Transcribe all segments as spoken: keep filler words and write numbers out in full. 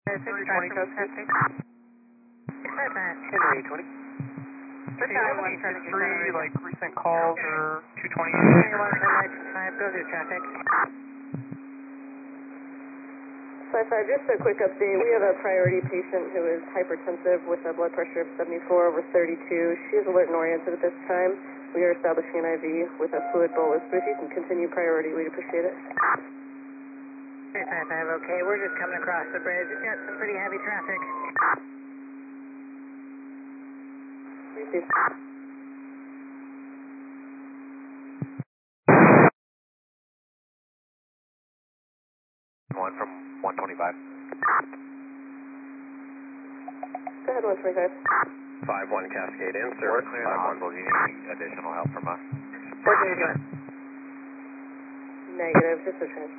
three twenty, Cascade. Henry twenty. Do you have any history, like recent calls or two twenty? Go through traffic. five five, just a quick update. We have a priority patient who is hypertensive with a blood pressure of seventy-four over thirty-two. She is alert and oriented at this time. We are establishing an I V with a fluid bolus, but if you can continue priority, we'd appreciate it. three five five, okay. We're just coming across the bridge. We've got some pretty heavy traffic. Receive. One from one twenty-five. Go ahead, one twenty-five. five one Cascade in, sir. five one, will you need any additional help from us? What are you doing? Negative, just a transfer.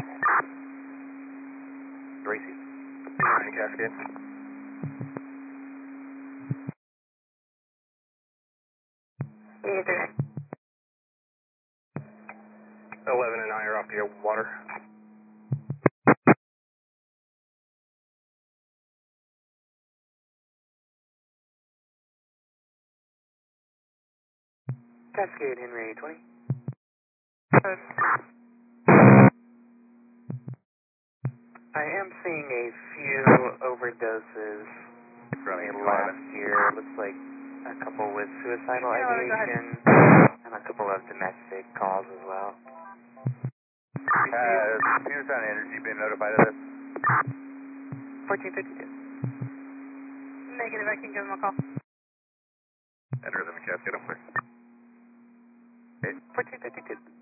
Gracie. nine Cascade. Either. eleven and I are off the water. Cascade, Henry twenty. I am seeing a few overdoses Running last year. Looks like a couple with suicidal Yeah, ideation and a couple of domestic calls as well. Has Tucson Energy been notified of this? fourteen fifty-two. Negative, I can give him a call. Enter them in Cascade, I'm sorry. fourteen fifty-two.